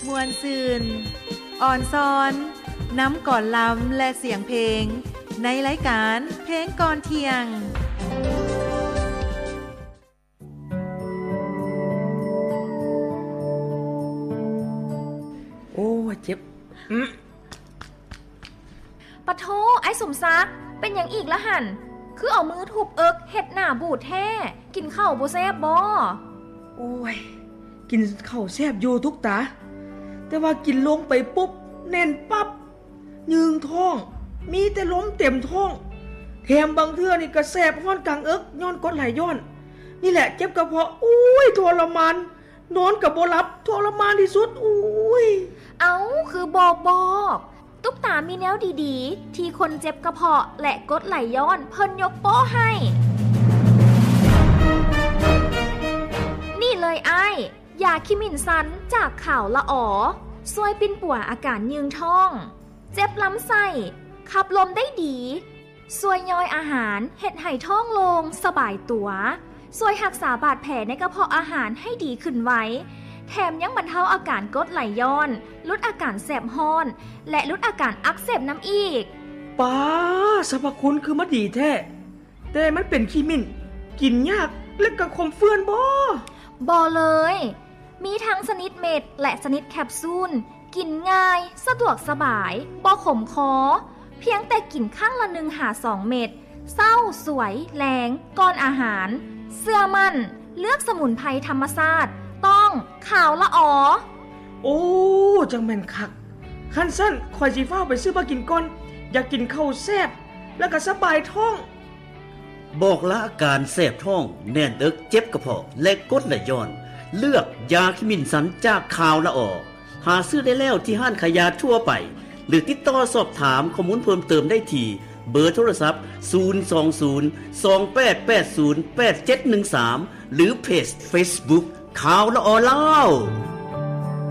มวลซืนอ่อนซ้อนน้ำก่อนลำและเสียงเพลงในรายการเพลงก่อนเที่ยงโอ้เจ็บปะโทไอ้สมซักเป็นหยังอีกละหั่นคือเอามือทุบเอิกเฮ็ดหน้าบูดแท้กินข้าวบ่แซ่บบ่โอ้ยกินข้าวแซ่บอยู่ทุกตาแต่ว่ากินลงไปปุ๊บแน่นปั๊บยืงท้องมีแต่ล้มเต็มท้องแถมบางเทื่อนี่ก็แสบฮ้อนกลางเอิกย้อนกดไหลย้อนนี่แหละเจ็บกระเพาะอุ้ยทรมานนอนก็บ่หลับทรมานที่สุดอุ้ยเอ้าคือบอกตุ๊กตามีแนวดีๆที่คนเจ็บกระเพาะและกดไหลย้อนเพิ่นยกโป้ให้นี่เลยไอ้ยาคิมินซันจากข่าวละอ๋อช่วยปิ่นปัวอาการยืงท้องเจ็บลำไส้ขับลมได้ดีช่วยย่อยอาหารเฮ็ดให้ท้องโล่งสบายตัวช่วยรักษาบาดแผลในกระเพาะอาหารให้ดีขึ้นไว้แถมยังบรรเทาอาการกรดไหลย้อนลดอาการแสบฮ้อนและลดอาการอักเสบน้ำอีกป้าสรรพคุณคือมันดีแท้แต่มันเป็นขี้มิ้นกินยากและก็คมเฟื่อนบ่เลยมีทั้งชนิดเม็ดและชนิดแคปซูลกินง่ายสะดวกสบายบ่ขมคอเพียงแต่กินข้างละ1-2 เม็ดเศร้าสวยแรงก่อนอาหารเสื้อมั่นเลือกสมุนไพรธรรมชาติต้องข่าวละอ๋อโอ้จังแม่นคักคันสั้นข่อยสิฟ้าวไปซื้อมากินก่อนอยากกินข้าวแซ่บแล้วก็สบายท้องบอกละอาการแสบท้องแน่นเอิกเจ็บกระเพาะและกดไหลย้อนเลือกยาคิมินสันจากข่าวละอ๋อหาซื้อได้แล้วที่ห้างขายยาทั่วไปหรือติดต่อสอบถามข้อมูลเพิ่มเติมได้ที่เบอร์โทรศัพท์02028808713หรือเพจ Facebook ข่าวละอ๋อเล่า